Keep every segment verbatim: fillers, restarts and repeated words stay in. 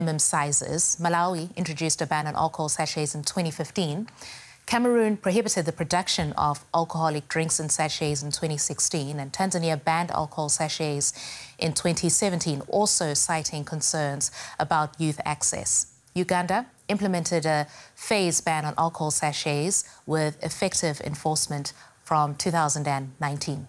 minimum sizes. Malawi introduced a ban on alcohol sachets in twenty fifteen. Cameroon prohibited the production of alcoholic drinks in sachets in twenty sixteen, and Tanzania banned alcohol sachets in twenty seventeen, also citing concerns about youth access. Uganda implemented a phased ban on alcohol sachets with effective enforcement from two thousand nineteen.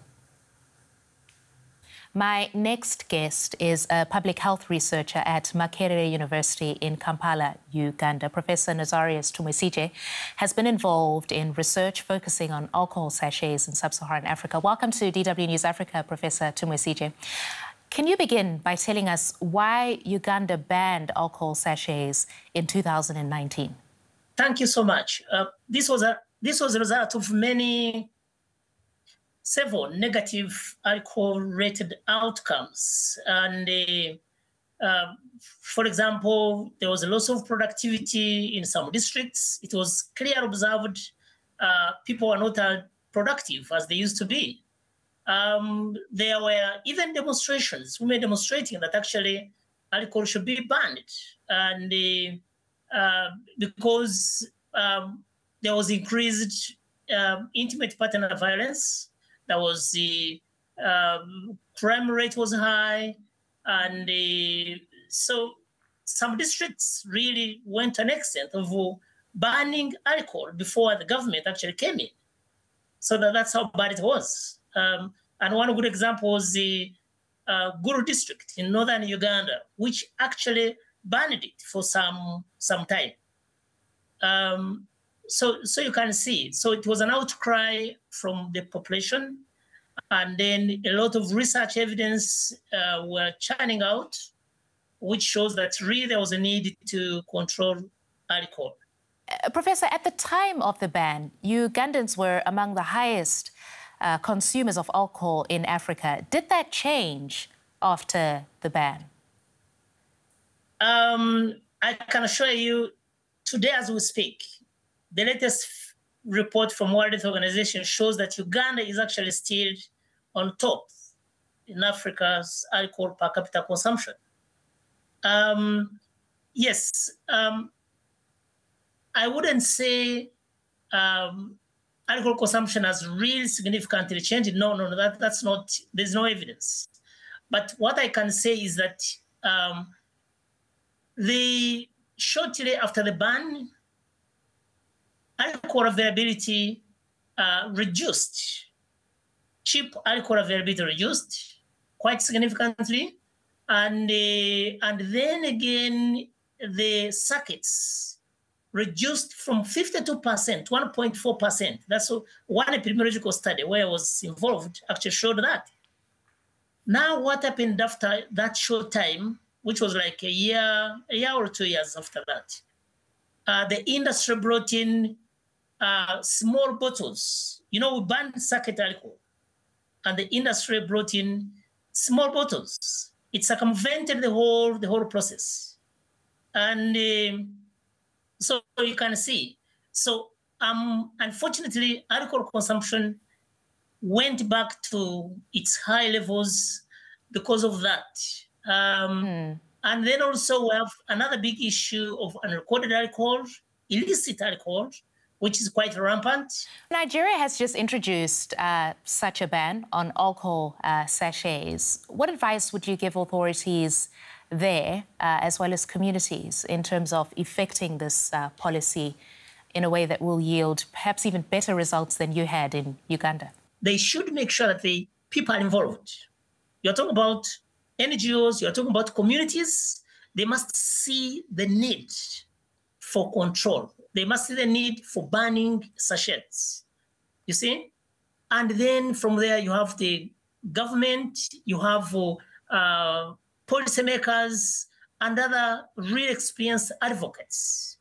My next guest is a public health researcher at Makerere University in Kampala, Uganda. Professor Nazarius Tumwesije has been involved in research focusing on alcohol sachets in sub-Saharan Africa. Welcome to D W News Africa, Professor Tumwesije. Can you begin by telling us why Uganda banned alcohol sachets in two thousand nineteen? Thank you so much. Uh, this was a this was a result of many several negative alcohol-related outcomes. And uh, uh, for example, there was a loss of productivity in some districts. It was clearly observed uh, people are not as productive as they used to be. Um, there were even demonstrations, women demonstrating that actually alcohol should be banned. And uh, uh, because um, there was increased uh, intimate partner violence, there was the um, crime rate was high, and uh, so some districts really went to an extent of banning alcohol before the government actually came in. So that, that's how bad it was. Um, and one good example was the uh, Guru district in northern Uganda, which actually banned it for some some time. Um, So, so you can see, so it was an outcry from the population, and then a lot of research evidence uh, were churning out, which shows that really there was a need to control alcohol. Uh, Professor, at the time of the ban, Ugandans were among the highest uh, consumers of alcohol in Africa. Did that change after the ban? Um, I can assure you, today as we speak, the latest report from World Health Organization shows that Uganda is actually still on top in Africa's alcohol per capita consumption. Um, yes, um, I wouldn't say um, alcohol consumption has really significantly changed. No, no, no, that, that's not, there's no evidence. But what I can say is that um, the shortly after the ban, alcohol availability uh, reduced. Cheap alcohol availability reduced quite significantly. And, uh, and then again, the circuits reduced from fifty-two percent, one point four percent. That's one epidemiological study where I was involved actually showed that. Now what happened after that short time, which was like a year, a year or two years after that, uh, the industry brought in Uh, small bottles. You know, we banned circuit alcohol, and the industry brought in small bottles. It circumvented the whole the whole process, and uh, so you can see. So, um, unfortunately, alcohol consumption went back to its high levels because of that. Um, mm. And then also we have another big issue of unrecorded alcohol, illicit alcohol, which is quite rampant. Nigeria has just introduced uh, such a ban on alcohol uh, sachets. What advice would you give authorities there, uh, as well as communities, in terms of effecting this uh, policy in a way that will yield perhaps even better results than you had in Uganda? They should make sure that the people are involved. You're talking about N G Os, you're talking about communities. They must see the need for control. They must see the need for banning sachets, you see? And then from there, you have the government, you have uh, policymakers, and other really experienced advocates.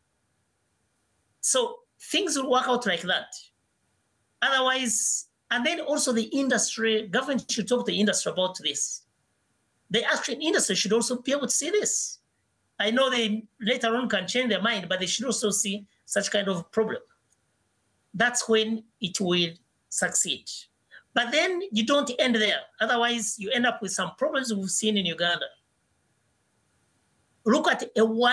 So things will work out like that. Otherwise, and then also the industry, government should talk to the industry about this. The actual industry should also be able to see this. I know they later on can change their mind, but they should also see such kind of problem. That's when it will succeed. But then you don't end there. Otherwise, you end up with some problems we've seen in Uganda. look at a